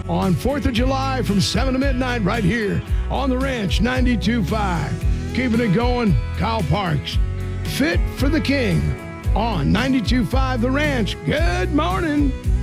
on 4th of July from 7 to midnight right here on the Ranch 92.5. Keeping it going, Kyle Parks. Fit for the King on 92.5 The Ranch. Good morning.